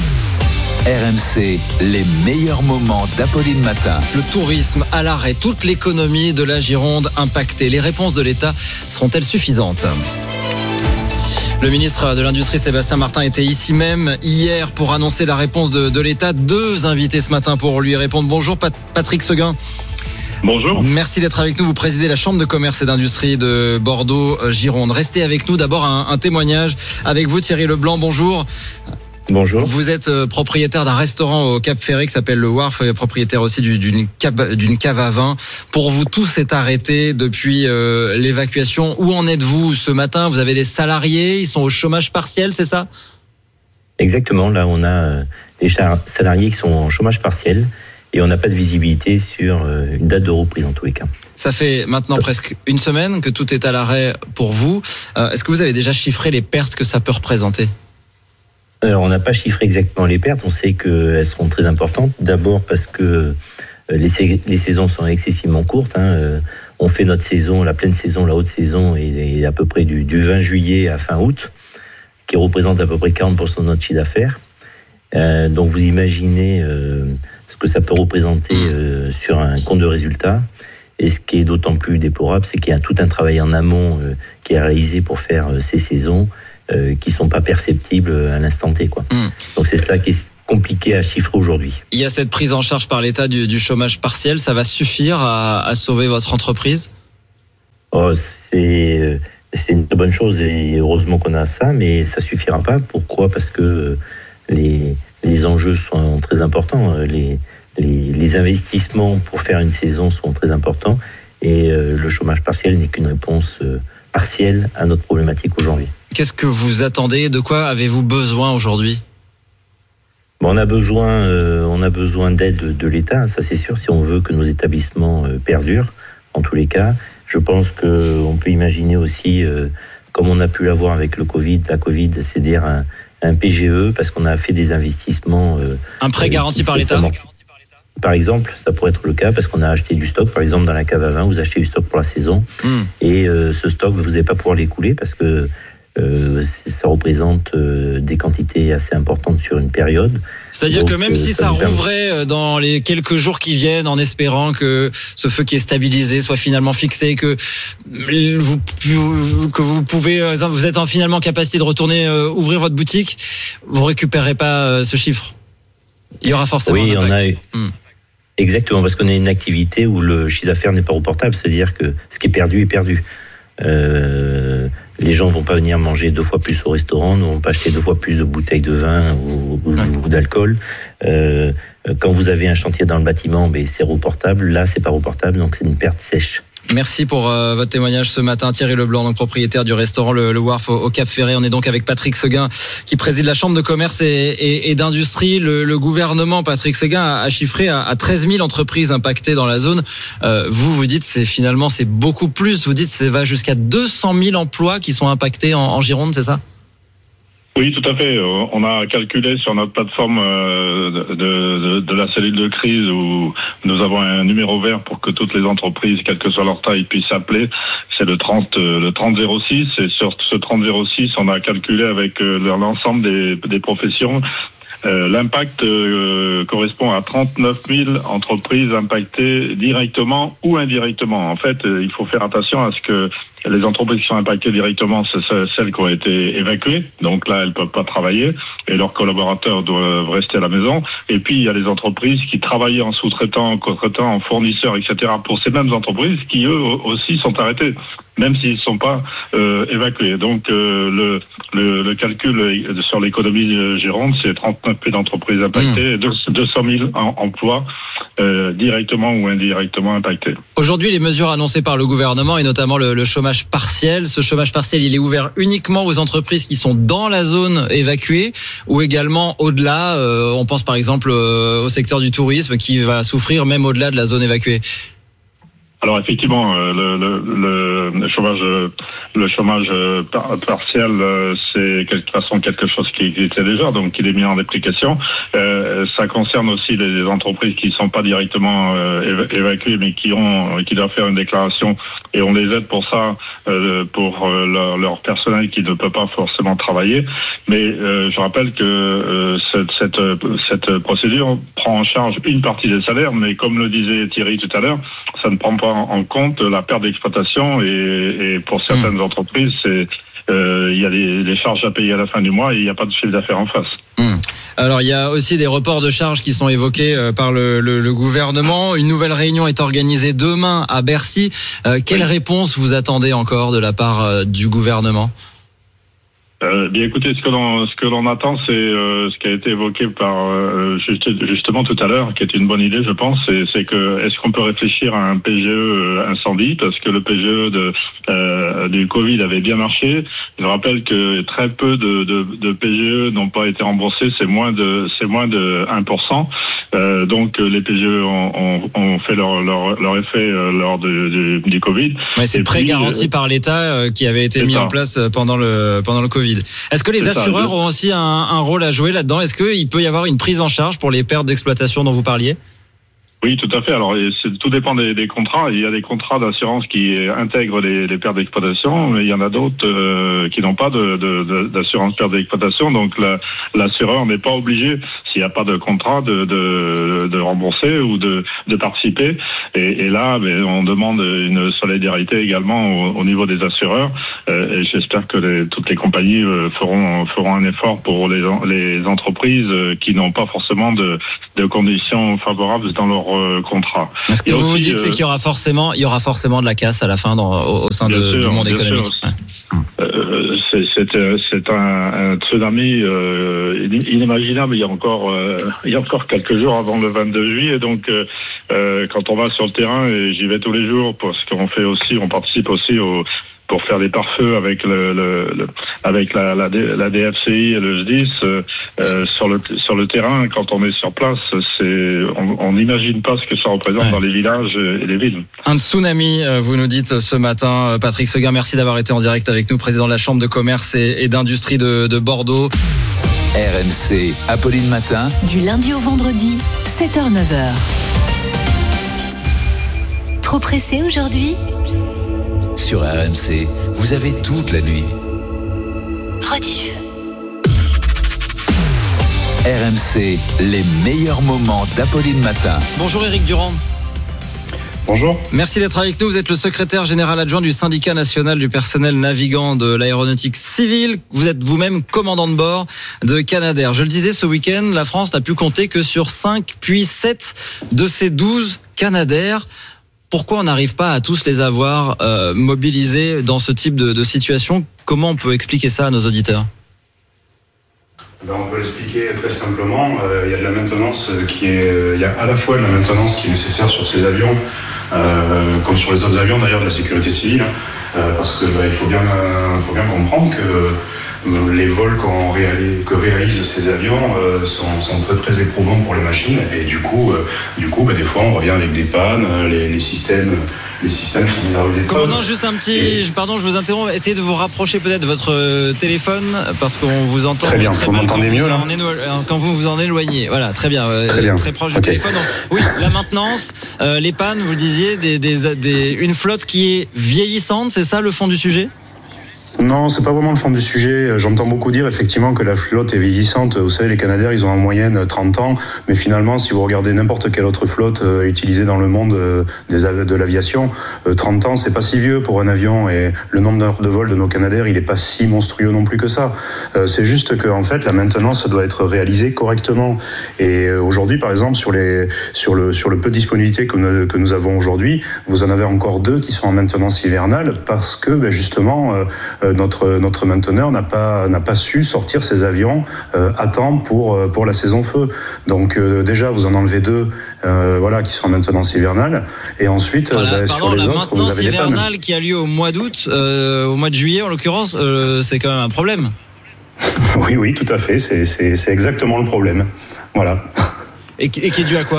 R M C, les meilleurs moments d'Apolline Matin. Le tourisme à l'arrêt, toute l'économie de la Gironde impactée. Les réponses de l'État seront-elles suffisantes ? Le ministre de l'Industrie, Sébastien Martin, était ici même hier pour annoncer la réponse de, de l'État. Deux invités ce matin pour lui répondre. Bonjour Pat- Patrick Seguin. Bonjour. Merci d'être avec nous. Vous présidez la Chambre de commerce et d'industrie de Bordeaux-Gironde. Restez avec nous. D'abord, un, un témoignage avec vous, Thierry Leblanc. Bonjour. Bonjour. Vous êtes propriétaire d'un restaurant au Cap Ferré qui s'appelle le Wharf, propriétaire aussi d'une cave, d'une cave à vin. Pour vous, tout s'est arrêté depuis euh, l'évacuation. Où en êtes-vous ce matin? Vous avez des salariés, ils sont au chômage partiel, c'est ça? Exactement. Là, on a des salariés qui sont en chômage partiel et on n'a pas de visibilité sur une date de reprise en tous les cas. Ça fait maintenant presque une semaine que tout est à l'arrêt pour vous. Euh, est-ce que vous avez déjà chiffré les pertes que ça peut représenter? Alors, on n'a pas chiffré exactement les pertes. On sait qu'elles seront très importantes. D'abord parce que les, les saisons sont excessivement courtes. Hein. On fait notre saison, la pleine saison, la haute saison, est à peu près du, du vingt juillet à fin août, qui représente à peu près quarante pour cent de notre chiffre d'affaires. Euh, donc, vous imaginez euh, ce que ça peut représenter euh, sur un compte de résultat. Et ce qui est d'autant plus déplorable, c'est qu'il y a tout un travail en amont euh, qui est réalisé pour faire euh, ces saisons, Euh, qui ne sont pas perceptibles à l'instant T, quoi. Mmh. Donc c'est ça qui est compliqué à chiffrer aujourd'hui. Il y a cette prise en charge par l'État du, du chômage partiel, ça va suffire à, à sauver votre entreprise? Oh, c'est, c'est une bonne chose et heureusement qu'on a ça, mais ça ne suffira pas. Pourquoi? Parce que les, les enjeux sont très importants. Les, les, les investissements pour faire une saison sont très importants et euh, le chômage partiel n'est qu'une réponse euh, partielle à notre problématique aujourd'hui. Qu'est-ce que vous attendez? De quoi avez-vous besoin aujourd'hui? Bon, on a besoin, euh, on a besoin d'aide de, de l'État, ça c'est sûr, si on veut que nos établissements euh, perdurent. En tous les cas, je pense qu'on peut imaginer aussi, euh, comme on a pu l'avoir avec le Covid, la Covid, c'est-à-dire un, un P G E, parce qu'on a fait des investissements. Euh, un prêt garanti par l'État? Par exemple, ça pourrait être le cas parce qu'on a acheté du stock. Par exemple, dans la cave à vin, vous achetez du stock pour la saison mmh. et euh, ce stock, vous n'allez pas pouvoir l'écouler parce que euh, ça représente euh, des quantités assez importantes sur une période. C'est-à-dire Donc, que même euh, si ça, ça rouvrait dans les quelques jours qui viennent, en espérant que ce feu qui est stabilisé soit finalement fixé, que vous que vous pouvez, vous êtes en finalement capacité de retourner euh, ouvrir votre boutique, vous récupérez pas euh, ce chiffre. Il y aura forcément oui, un impact. On a... Mmh. Exactement, parce qu'on a une activité où le chiffre d'affaires n'est pas reportable, c'est-à-dire que ce qui est perdu est perdu. Euh, les gens ne vont pas venir manger deux fois plus au restaurant, ne vont pas acheter deux fois plus de bouteilles de vin ou, ou, ou d'alcool. Euh, quand vous avez un chantier dans le bâtiment, ben, c'est reportable. Là, c'est pas reportable, donc c'est une perte sèche. Merci pour euh, votre témoignage ce matin, Thierry Leblanc, donc propriétaire du restaurant Le, le Wharf au, au Cap Ferré. On est donc avec Patrick Seguin, qui préside la Chambre de commerce et, et, et d'industrie. Le, le gouvernement, Patrick Seguin, a, a chiffré à, à treize mille entreprises impactées dans la zone. Euh, vous, vous dites, c'est finalement, c'est beaucoup plus. Vous dites, ça va jusqu'à deux cent mille emplois qui sont impactés en, en Gironde, c'est ça? Oui, tout à fait. On a calculé sur notre plateforme de, de, de la cellule de crise où nous avons un numéro vert pour que toutes les entreprises, quelle que soit leur taille, puissent appeler. C'est le trente, le trente zéro six. Et sur ce trente zéro six, on a calculé avec l'ensemble des, des professions. Euh, l'impact euh, correspond à trente-neuf mille entreprises impactées directement ou indirectement. En fait, euh, il faut faire attention à ce que les entreprises qui sont impactées directement, c'est celles qui ont été évacuées. Donc là, elles peuvent pas travailler et leurs collaborateurs doivent rester à la maison. Et puis, il y a les entreprises qui travaillaient en sous-traitant, en co-traitant, en fournisseurs, et cetera. Pour ces mêmes entreprises qui, eux, aussi sont arrêtées, même s'ils ne sont pas euh, évacués. Donc, euh, le, le, le calcul sur l'économie Gironde, c'est trente-neuf mille entreprises impactées, mmh. et deux cent mille emplois euh, directement ou indirectement impactés. Aujourd'hui, les mesures annoncées par le gouvernement, et notamment le, le chômage partiel, ce chômage partiel, il est ouvert uniquement aux entreprises qui sont dans la zone évacuée ou également au-delà. Euh, on pense par exemple euh, au secteur du tourisme qui va souffrir même au-delà de la zone évacuée. Alors effectivement, le, le, le chômage, le chômage partiel, c'est de toute façon quelque chose qui existait déjà, donc il est mis en application. Euh, ça concerne aussi les entreprises qui ne sont pas directement euh, évacuées, mais qui ont, qui doivent faire une déclaration, et on les aide pour ça, euh, pour leur, leur personnel qui ne peut pas forcément travailler. Mais euh, je rappelle que euh, cette, cette, cette procédure prend en charge une partie des salaires, mais comme le disait Thierry tout à l'heure, ça ne prend pas en compte la perte d'exploitation et, et pour certaines mmh. entreprises, c'est euh, il y a des, des charges à payer à la fin du mois et il n'y a pas de chiffre d'affaires en face. Mmh. Alors il y a aussi des reports de charges qui sont évoqués par le, le, le gouvernement. Une nouvelle réunion est organisée demain à Bercy. Euh, quelle oui. réponse vous attendez encore de la part euh, du gouvernement ? Euh, bien écoutez, ce que l'on ce que l'on attend, c'est euh, ce qui a été évoqué par euh, juste, justement tout à l'heure, qui est une bonne idée, je pense, c'est, c'est que est-ce qu'on peut réfléchir à un P G E incendie, parce que le P G E de euh, du Covid avait bien marché. Je rappelle que très peu de, de, de P G E n'ont pas été remboursés, c'est moins de c'est moins de un pour cent. Euh, donc les P G E ont, ont, ont fait leur, leur, leur effet euh, lors de, de, du Covid. Ouais, c'est le prêt garanti euh, par l'État euh, qui avait été mis ça. en place pendant le pendant le Covid. Est-ce que les c'est assureurs ça, je... ont aussi un, un rôle à jouer là-dedans ? Est-ce qu'il peut y avoir une prise en charge pour les pertes d'exploitation dont vous parliez ? Oui, tout à fait. Alors, c'est, tout dépend des, des contrats. Il y a des contrats d'assurance qui intègrent les, les pertes d'exploitation, mais il y en a d'autres euh, qui n'ont pas de, de, de, d'assurance perte d'exploitation. Donc, la, l'assureur n'est pas obligé, s'il n'y a pas de contrat, de, de, de rembourser ou de, de participer. Et, et là, ben, on demande une solidarité également au, au niveau des assureurs. Euh, et j'espère que les, toutes les compagnies euh, feront, feront un effort pour les, les entreprises qui n'ont pas forcément de, de conditions favorables dans leur contrat. Ce que vous aussi, vous dites, euh, c'est qu'il y aura forcément, il y aura forcément de la casse à la fin dans, au, au sein de, sûr, du monde économique. Euh, c'est, c'est, c'est un, un tsunami euh, inimaginable. Il y a encore, euh, il y a encore quelques jours avant le vingt-deux juillet. Donc, euh, quand on va sur le terrain, et j'y vais tous les jours parce qu'on fait aussi, on participe aussi au pour faire des pare-feux avec le, le, le avec la, la, la D F C I et le S D I S euh, sur le sur le terrain. Quand on est sur place, c'est on n'imagine pas ce que ça représente ouais. dans les villages et les villes. Un tsunami, vous nous dites ce matin, Patrick Seguin. Merci d'avoir été en direct avec nous, président de la Chambre de commerce et, et d'industrie de, de Bordeaux. R M C, Apolline Matin. Du lundi au vendredi, sept heures neuf heures. Trop pressé aujourd'hui ? Sur R M C, vous avez toute la nuit. Rediff. R M C, les meilleurs moments d'Apolline Matin. Bonjour Éric Durand. Bonjour. Merci d'être avec nous. Vous êtes le secrétaire général adjoint du syndicat national du personnel navigant de l'aéronautique civile. Vous êtes vous-même commandant de bord de Canadair. Je le disais, ce week-end, la France n'a pu compter que sur cinq puis sept de ces douze Canadair. Pourquoi on n'arrive pas à tous les avoir euh, mobilisés dans ce type de, de situation ? Comment on peut expliquer ça à nos auditeurs ? Ben on peut l'expliquer très simplement. Euh, il y a de la maintenance qui est, il y a à la fois de la maintenance qui est nécessaire sur ces avions, euh, comme sur les autres avions d'ailleurs de la sécurité civile, euh, parce que ben, il faut bien, euh, faut bien comprendre que les vols qu'on réalise, que réalisent ces avions euh, sont, sont très très éprouvants pour les machines et du coup, euh, du coup, bah, des fois on revient avec des pannes, les, les systèmes, les systèmes sont mis à rude épreuve. Commandant, juste un petit, et... pardon, je vous interromps. Essayez de vous rapprocher peut-être de votre téléphone parce qu'on vous entend très bien. Très vous m'entendez mieux là quand vous vous en éloignez. Voilà, très bien, très, bien. très proche okay. du téléphone. Donc, oui, la maintenance, euh, les pannes, vous disiez, des, des, des, une flotte qui est vieillissante, c'est ça le fond du sujet ? Non, c'est pas vraiment le fond du sujet. J'entends beaucoup dire effectivement que la flotte est vieillissante. Vous savez, les Canadair, ils ont en moyenne trente ans, mais finalement, si vous regardez n'importe quelle autre flotte euh, utilisée dans le monde euh, des, de l'aviation, euh, trente ans, c'est pas si vieux pour un avion, et le nombre d'heures de vol de nos Canadair, il est pas si monstrueux non plus que ça. Euh, c'est juste que en fait, la maintenance doit être réalisée correctement. Et euh, aujourd'hui, par exemple, sur les sur le sur le peu de disponibilité que nous, que nous avons aujourd'hui, vous en avez encore deux qui sont en maintenance hivernale parce que ben, justement euh, Notre, notre mainteneur n'a pas, n'a pas su sortir ses avions euh, à temps pour, pour la saison feu. Donc euh, déjà, vous en enlevez deux euh, voilà, qui sont en maintenance hivernale. Et ensuite, voilà, bah, pardon, sur les la autres, vous avez des pannes. Hivernale qui a lieu au mois d'août, euh, au mois de juillet en l'occurrence, euh, c'est quand même un problème. Oui, oui, tout à fait. C'est, c'est, c'est exactement le problème. Voilà. Et, et qui est dû à quoi ?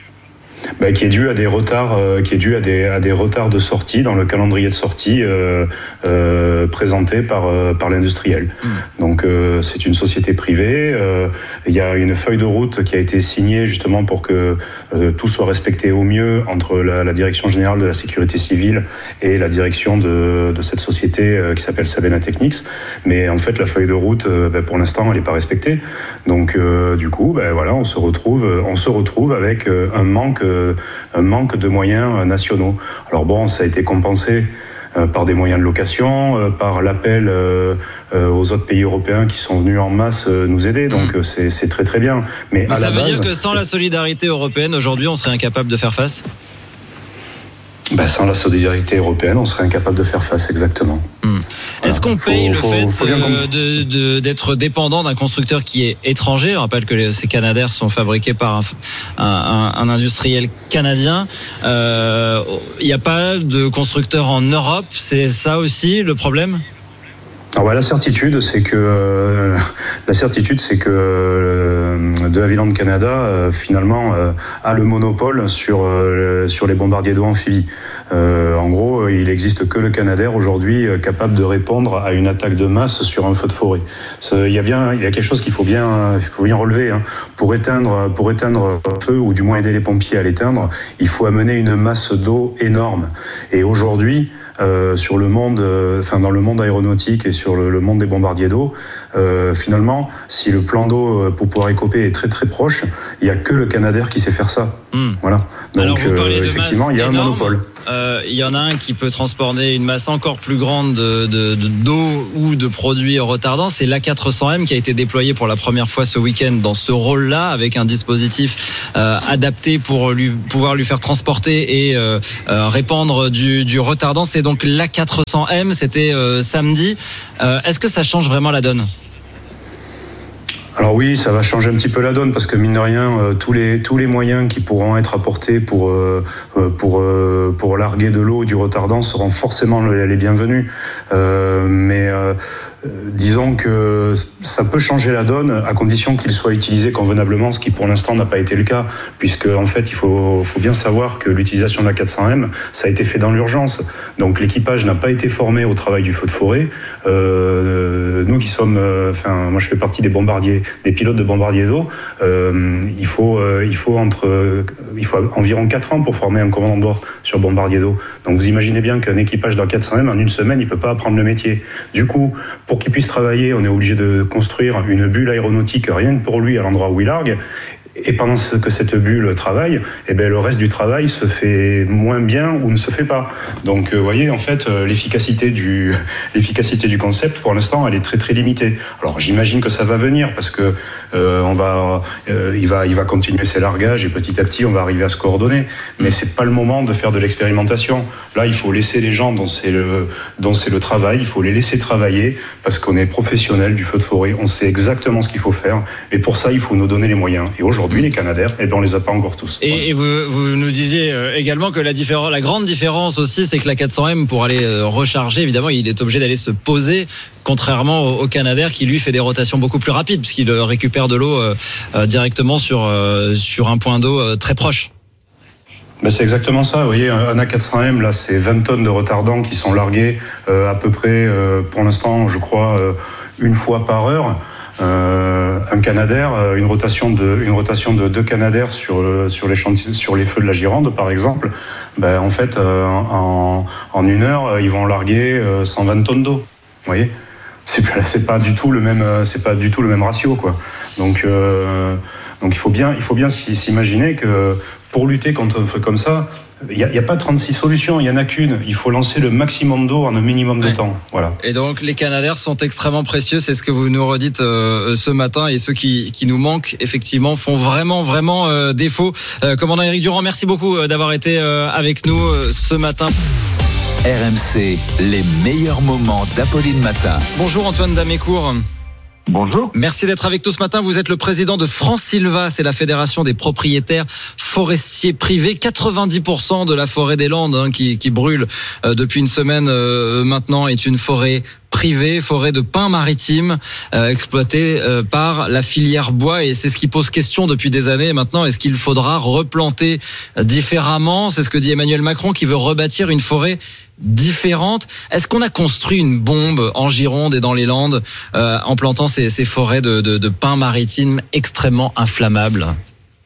Bah, qui est dû à des retards, euh, qui est dû à des à des retards de sortie dans le calendrier de sortie euh, euh, présenté par euh, par l'industriel. Mmh. Donc euh, c'est une société privée. Euh, il y a une feuille de route qui a été signée justement pour que euh, tout soit respecté au mieux entre la, la direction générale de la sécurité civile et la direction de de cette société euh, qui s'appelle Sabena Technics. Mais en fait la feuille de route, euh, bah, pour l'instant, elle n'est pas respectée. Donc euh, du coup, bah, voilà, on se retrouve on se retrouve avec euh, un manque euh, un manque de moyens euh, nationaux. Alors bon, ça a été compensé euh, par des moyens de location, euh, par l'appel euh, euh, aux autres pays européens qui sont venus en masse euh, nous aider, donc mmh. c'est, c'est très très bien. Mais, Mais à ça la veut base, dire que sans la solidarité européenne, aujourd'hui, on serait incapable de faire face ? Ben, sans la solidarité européenne, on serait incapable de faire face, exactement. Hum. Est-ce qu'on faut, paye le faut, fait faut euh, de, de, d'être dépendant d'un constructeur qui est étranger ? Je rappelle que les, ces Canadair sont fabriqués par un, un, un industriel canadien. Il euh, n'y a pas de constructeur en Europe. C'est ça aussi le problème ? Alors, ouais, la certitude, c'est que euh, la certitude, c'est que euh, De Havilland Canada euh, finalement euh, a le monopole sur euh, sur les bombardiers d'eau amphibies. Euh, en gros, il n'existe que le Canadair aujourd'hui euh, capable de répondre à une attaque de masse sur un feu de forêt. Il y a bien, il y a quelque chose qu'il faut bien, il faut bien relever. Hein. Pour éteindre, pour éteindre un feu ou du moins aider les pompiers à l'éteindre, il faut amener une masse d'eau énorme. Et aujourd'hui, Euh, sur le monde, euh, enfin dans le monde aéronautique et sur le, le monde des bombardiers d'eau, euh, finalement, si le plan d'eau euh, pour pouvoir écoper est très très proche, il y a que le Canadair qui sait faire ça. Mmh. Voilà. Donc Alors vous parlez euh, de effectivement, il y a énorme. un monopole. Euh, il y en a un qui peut transporter une masse encore plus grande de, de, de, d'eau ou de produits retardants. C'est l'A quatre cents M qui a été déployé pour la première fois ce week-end dans ce rôle-là, avec un dispositif euh, adapté pour lui, pouvoir lui faire transporter et euh, euh, répandre du, du retardant. C'est donc l'A quatre cents M, c'était euh, samedi. Euh, est-ce que ça change vraiment la donne ? Alors oui, ça va changer un petit peu la donne parce que mine de rien, euh, tous les tous les moyens qui pourront être apportés pour euh, pour euh, pour larguer de l'eau ou du retardant seront forcément les bienvenus. Euh, mais euh, disons que ça peut changer la donne à condition qu'il soit utilisé convenablement, ce qui pour l'instant n'a pas été le cas, puisque en fait il faut, faut bien savoir que l'utilisation de la quatre cents M, ça a été fait dans l'urgence. Donc l'équipage n'a pas été formé au travail du feu de forêt. Euh, nous qui sommes, euh, enfin moi je fais partie des bombardiers, des pilotes de bombardiers d'eau. Euh, il faut, euh, il faut entre, euh, il faut environ quatre ans pour former un commandant de bord sur bombardier d'eau. Donc vous imaginez bien qu'un équipage d'un quatre cents M en une semaine, il peut pas apprendre le métier. Du coup, pour qu'il puisse travailler, on est obligé de construire une bulle aéronautique rien que pour lui à l'endroit où il largue. Et pendant que cette bulle travaille, eh bien, le reste du travail se fait moins bien ou ne se fait pas. Donc, vous euh, voyez, en fait, euh, l'efficacité du, l'efficacité du concept, pour l'instant, elle est très très limitée. Alors, j'imagine que ça va venir parce que euh, on va, euh, il va, il va continuer ses largages et petit à petit, on va arriver à se coordonner. Mais c'est pas le moment de faire de l'expérimentation. Là, il faut laisser les gens dont c'est le, dont c'est le travail. Il faut les laisser travailler parce qu'on est professionnel du feu de forêt. On sait exactement ce qu'il faut faire. Et pour ça, il faut nous donner les moyens. Et aujourd'hui, Aujourd'hui, les Canadair, eh ben, on les a pas encore tous. Et, voilà. et vous, vous nous disiez également que la, différence, la grande différence aussi, c'est que la quatre cents M, pour aller recharger, évidemment, il est obligé d'aller se poser, contrairement au, au Canadair qui, lui, fait des rotations beaucoup plus rapides, puisqu'il récupère de l'eau euh, directement sur, euh, sur un point d'eau euh, très proche. Ben c'est exactement ça. Vous voyez, un A quatre cents M, là, c'est vingt tonnes de retardants qui sont largués euh, à peu près, euh, pour l'instant, je crois, euh, une fois par heure. Euh, un Canadair, une rotation de une rotation de deux Canadair sur le, sur les chantiers, sur les feux de la Gironde par exemple, ben en fait euh, en, en une heure ils vont larguer euh, cent vingt tonnes d'eau. Vous voyez, c'est c'est pas du tout le même c'est pas du tout le même ratio quoi. Donc euh, donc il faut bien il faut bien s'imaginer que pour lutter contre un feu comme ça, il n'y a, a pas trente-six solutions, il n'y en a qu'une. Il faut lancer le maximum d'eau en un minimum de ouais. temps. Voilà. Et donc, les Canadair sont extrêmement précieux, c'est ce que vous nous redites euh, ce matin. Et ceux qui, qui nous manquent, effectivement, font vraiment, vraiment euh, défaut. Euh, commandant Éric Durand, merci beaucoup euh, d'avoir été euh, avec nous euh, ce matin. R M C, les meilleurs moments d'Apolline Matin. Bonjour Antoine Damécourt. Bonjour. Merci d'être avec nous ce matin. Vous êtes le président de France Silva, c'est la fédération des propriétaires forestiers privés. quatre-vingt-dix pour cent de la forêt des Landes hein, qui, qui brûle euh, depuis une semaine euh, maintenant est une forêt privée, forêt de pins maritimes euh, exploitée euh, par la filière bois, et c'est ce qui pose question depuis des années maintenant. Est-ce qu'il faudra replanter différemment ? C'est ce que dit Emmanuel Macron qui veut rebâtir une forêt différente. Est-ce qu'on a construit une bombe en Gironde et dans les Landes euh, en plantant ces, ces forêts de, de, de pins maritimes extrêmement inflammables ?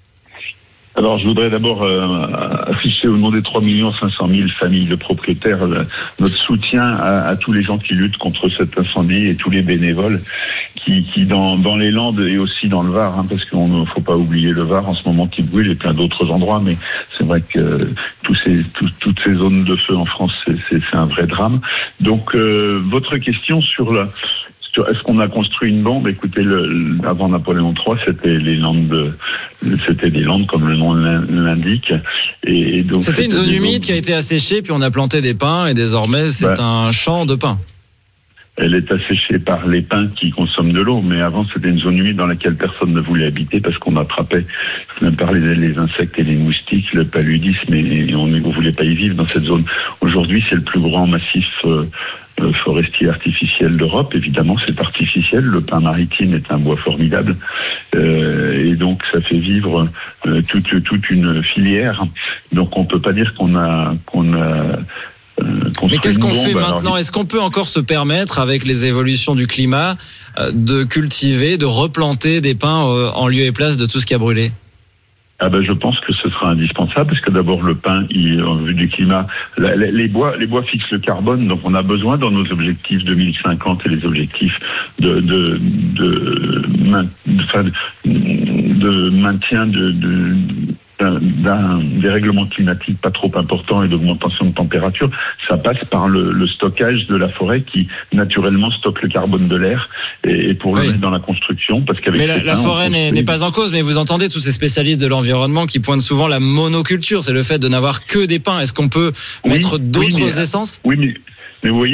Alors, je voudrais d'abord euh, afficher au nom des trois millions cinq cent mille familles de propriétaires euh, notre soutien à, à tous les gens qui luttent contre cet incendie et tous les bénévoles qui, qui dans, dans les Landes et aussi dans le Var, hein, parce qu'il ne faut pas oublier le Var en ce moment qui brûle et plein d'autres endroits, mais c'est vrai que euh, tous ces, tout, toutes ces zones de feu en France, c'est, c'est, c'est un vrai drame. Donc, euh, votre question sur la... Est-ce qu'on a construit une bombe? Écoutez, le, avant Napoléon trois, c'était les Landes, de, c'était des Landes comme le nom l'indique. Et donc c'était, c'était une zone humide qui a été asséchée, puis on a planté des pins, et désormais c'est bah, un champ de pins. Elle est asséchée par les pins qui consomment de l'eau, mais avant c'était une zone humide dans laquelle personne ne voulait habiter parce qu'on attrapait, même par les, les insectes et les moustiques, le paludisme, et, et on ne voulait pas y vivre dans cette zone. Aujourd'hui, c'est le plus grand massif euh, forestier artificiel d'Europe. Évidemment, c'est artificiel. Le pin maritime est un bois formidable, euh, et donc ça fait vivre euh, toute toute une filière. Donc on peut pas dire qu'on a qu'on a Mais qu'est-ce qu'on fait maintenant? Est-ce qu'on peut encore se permettre, avec les évolutions du climat, de cultiver, de replanter des pins en lieu et place de tout ce qui a brûlé? Ah ben, je pense que ce sera indispensable parce que d'abord le pin, il, en vue du climat, la, les, les bois, les bois fixent le carbone, donc on a besoin dans nos objectifs deux mille cinquante et les objectifs de de de, de, de, de maintien de, de d'un dérèglement climatique pas trop important et d'augmentation de température, ça passe par le, le stockage de la forêt qui naturellement stocke le carbone de l'air et, et pour le oui. mettre dans la construction. Parce qu'avec mais la, la forêt n'est, n'est pas en cause, mais vous entendez tous ces spécialistes de l'environnement qui pointent souvent la monoculture, c'est le fait de n'avoir que des pins. Est-ce qu'on peut oui, mettre d'autres oui, mais, essences? Oui, mais, mais vous voyez,